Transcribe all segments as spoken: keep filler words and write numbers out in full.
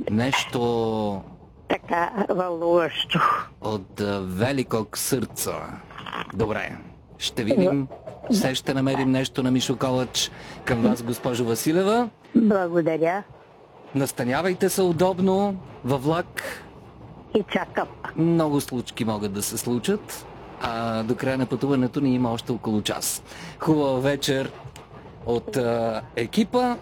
Нещо така вълнуващо. от а, велико сърце. Добре, ще видим. Все ще намерим нещо на Мишо Ковач. Към вас, госпожо Василева. Благодаря Настанявайте се удобно във влак. и чакам. Много случки могат да се случат, а до края на пътуването ни има още около час. Хубава вечер от а, екипа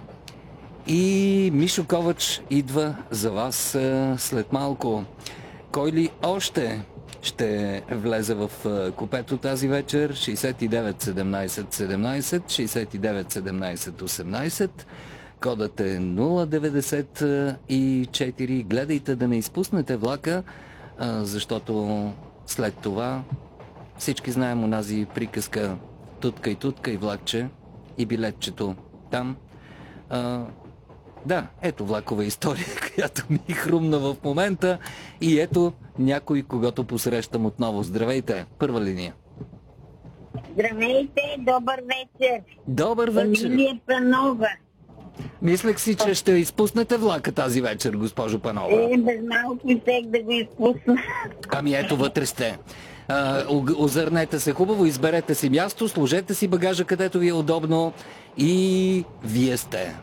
и Мишо Ковач идва за вас а, след малко. Кой ли още ще влезе в а, купето тази вечер? шейсет и девет седемнайсет седемнайсет, шейсет и девет седемнайсет осемнайсет. Кодът е нула деветдесет и четири. Гледайте да не изпуснете влака, а, защото след това всички знаем онази приказка тутка и тутка и влакче и билетчето там. А, да, ето влакова история, която ми хрумна в момента и ето някой, когато посрещам отново. Здравейте, първа линия. Здравейте, добър вечер. Добър вечер. Емилия Панова. Мислех си, че ще изпуснете влака тази вечер, госпожо Панова. Е, без малко всех да го изпусна. Ами ето вътре сте. А, озърнете се хубаво, изберете си място, сложете си багажа където ви е удобно и вие сте.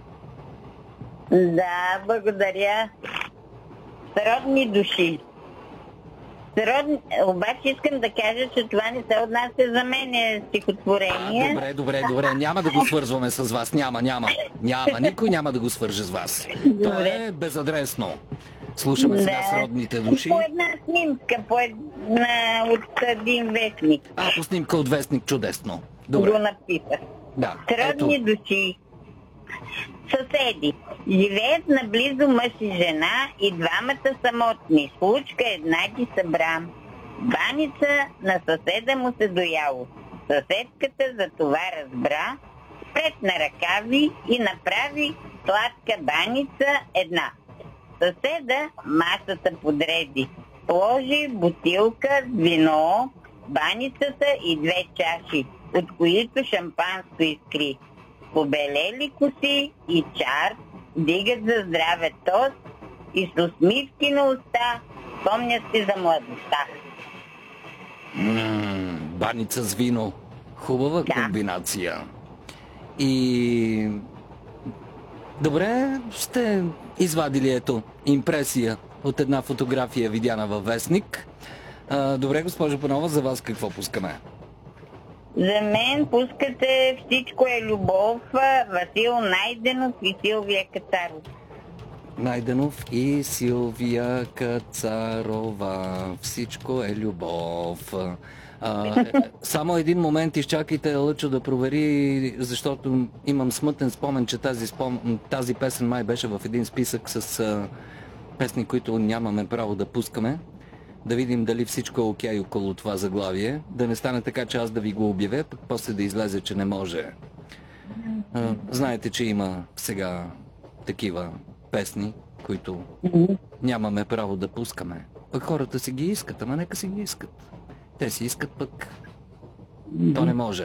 Да, благодаря. Сродни души. Сродни... Обаче искам да кажа, че това не се отнася за мен е стихотворение. А, добре, добре, добре. Няма да го свързваме с вас. Няма, няма. Няма. Никой няма да го свърже с вас. Това е безадресно. Слушаме сега Да. сродните души. По една снимка, по една от един вестник. А, по снимка от вестник, чудесно. Го Добре. написах. Да, ето. Сродни души. Съседи. Живеят наблизо мъж и жена и двамата самотни. Случка една ги събра. Баница на съседа му се дояло. Съседката за това разбра, спретна ръкави и направи сладка баница една. Съседа масата подреди. Сложи бутилка с вино, баницата и две чаши, от които шампанско изкри. Побелели коси и чар дигат за здраве тост и с усмивки на уста спомнят си за младостта. М, баница с вино. Хубава Да. комбинация. И... Добре, сте извадили ето импресия от една фотография, видяна във вестник. А, добре, госпожо Панова, за вас какво пускаме? За мен пускате Всичко е любов, Васил Найденов и Силвия Кацаров. Найденов и Силвия Кацарова. Всичко е любов. А, е, само един момент изчакайте Лъчо да провери, защото имам смътен спомен, че тази, спом... тази песен май беше в един списък с а, песни, които нямаме право да пускаме. Да видим дали всичко е окей около това заглавие. Да не стане така, че аз да ви го обявя, пък после да излезе, че не може. А, знаете, че има сега такива песни, които нямаме право да пускаме. Пък хората си ги искат, ама нека си ги искат. Те си искат пък. То не може.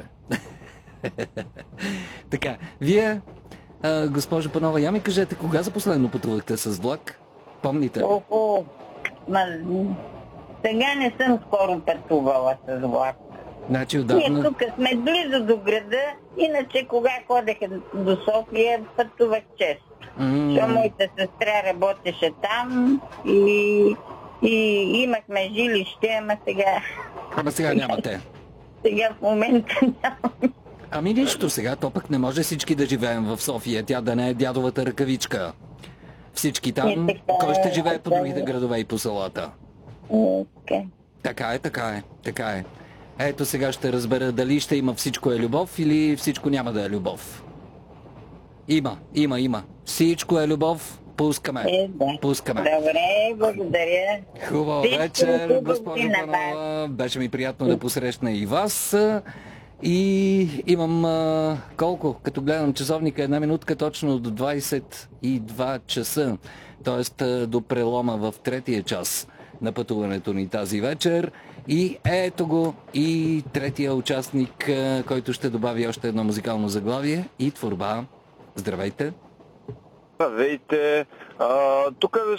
Така, вие, а, госпожо Панова, я ми кажете, кога за последно пътувахте с влак? Помните ли? Охо, ма, сега не съм скоро пътувала с влак. Значи Ние отдавна... тук сме близо до града, иначе кога ходеха до София, пътувах често. М, Защото моята сестра работеше там и, и имахме жилище, ама сега, Ама сега нямате. сега в момента нямам. Ами нищо, сега то пък не може всички да живеем в София, тя да не е дядовата ръкавичка. Всички там, Е, така кой ще е, живее по така другите е. градове и по селата? Okay. Така е, така е, така е. Ето сега ще разбера дали ще има Всичко е любов или всичко няма да е любов. Има, има, има. Всичко е любов, пускаме. Е, да. Пускаме. Добре, благодаря. Хубава Всичко вечер, хубаво госпожо и на вас. Панова. Беше ми приятно да посрещна и вас. И имам а, колко? Като гледам часовника, една минутка точно до двайсет и два часа. Тоест а, до прелома в третия час на пътуването ни тази вечер. И ето го и третия участник, а, който ще добави още едно музикално заглавие и творба. Здравейте! Здравейте! А, тук